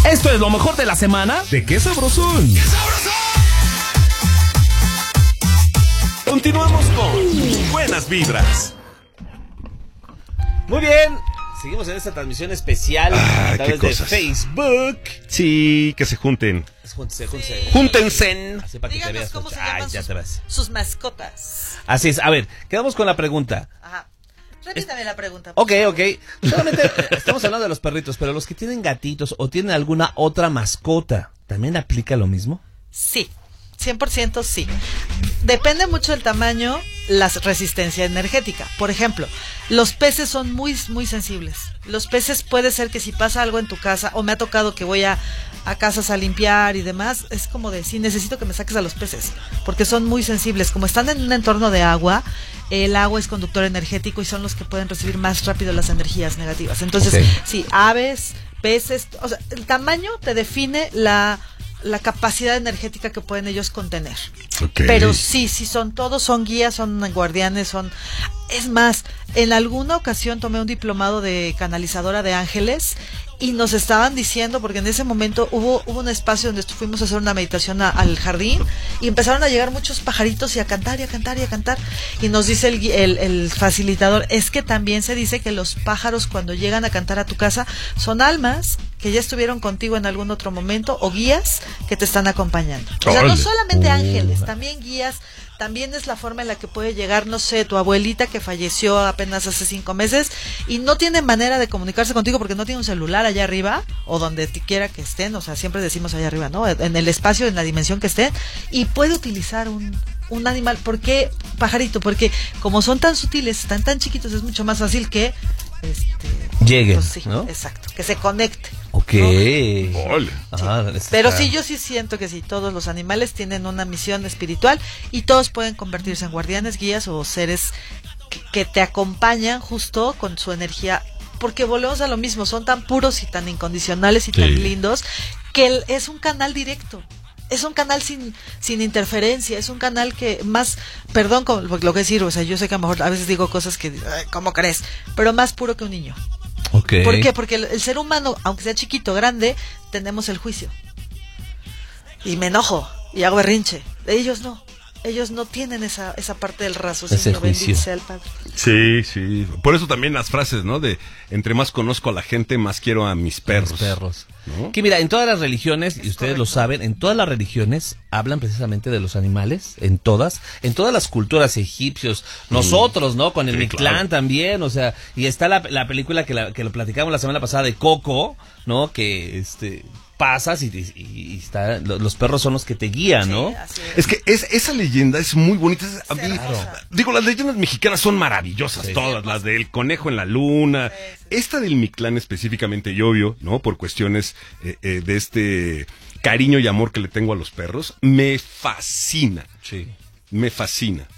Esto es lo mejor de la semana de Qué Sabrosón. ¡Qué Sabrosón! Continuamos con Buenas Vibras. Muy bien, seguimos en esta transmisión especial a través de Facebook. Sí, que se junten. Júntense. Así para que te veas. ¿Cómo se llaman sus mascotas? Así es, a ver, quedamos con la pregunta. Ajá. Repítame la pregunta. Ok. Solamente estamos hablando de los perritos, pero los que tienen gatitos o tienen alguna otra mascota, ¿también aplica lo mismo? Sí, 100% sí. Depende mucho del tamaño, la resistencia energética. Por ejemplo, los peces son muy, muy sensibles. Los peces puede ser que si pasa algo en tu casa, o me ha tocado que voy a casas a limpiar y demás, es como de, sí, necesito que me saques a los peces, porque son muy sensibles. Como están en un entorno de agua, el agua es conductor energético y son los que pueden recibir más rápido las energías negativas. Entonces, sí, aves, peces, o sea, el tamaño te define la capacidad energética que pueden ellos contener. Pero sí, todos son guías, son guardianes, es más, en alguna ocasión tomé un diplomado de canalizadora de ángeles y nos estaban diciendo, porque en ese momento hubo un espacio donde fuimos a hacer una meditación al jardín y empezaron a llegar muchos pajaritos y a cantar y a cantar y a cantar, y nos dice el facilitador, es que también se dice que los pájaros cuando llegan a cantar a tu casa son almas que ya estuvieron contigo en algún otro momento o guías que te están acompañando. O sea, no solamente ángeles, también guías. También es la forma en la que puede llegar, no sé, tu abuelita que falleció apenas hace 5 meses y no tiene manera de comunicarse contigo porque no tiene un celular allá arriba o donde quiera que estén, o sea, siempre decimos allá arriba, ¿no? En el espacio, en la dimensión que estén, y puede utilizar un animal. ¿Por qué, pajarito? Porque como son tan sutiles, están tan chiquitos, es mucho más fácil que lleguen, pues sí, ¿no? Exacto, que se conecte. Ok. ¿No? Sí. Pero sí, yo sí siento que sí, todos los animales tienen una misión espiritual y todos pueden convertirse en guardianes, guías o seres que te acompañan justo con su energía, porque volvemos a lo mismo, son tan puros y tan incondicionales y tan lindos que es un canal directo. Es un canal sin interferencia, es un canal que más, perdón con lo que decir, o sea, yo sé que a lo mejor a veces digo cosas que, ¿cómo crees? Pero más puro que un niño. Okay. ¿Por qué? Porque el ser humano, aunque sea chiquito, grande, tenemos el juicio. Y me enojo, y hago berrinche. Ellos no tienen esa parte del raciocinio, bendito sea el Padre. Sí. Por eso también las frases, ¿no? De entre más conozco a la gente, más quiero a mis perros. ¿No? Que mira, en todas las religiones, y ustedes lo saben, en todas las religiones hablan precisamente de los animales, en todas las culturas egipcios, nosotros, ¿no? Con el Mictlán también, o sea, y está la película que lo platicamos la semana pasada de Coco, ¿no? Que pasas y está, los perros son los que te guían, ¿no? Sí, es que esa leyenda es muy bonita. A mí, hermosa. digo, las leyendas mexicanas son maravillosas, todas, las del conejo en la luna. Esta del Mictlán específicamente, y obvio, ¿no? Por cuestiones de este cariño y amor que le tengo a los perros, me fascina. Sí. Me fascina.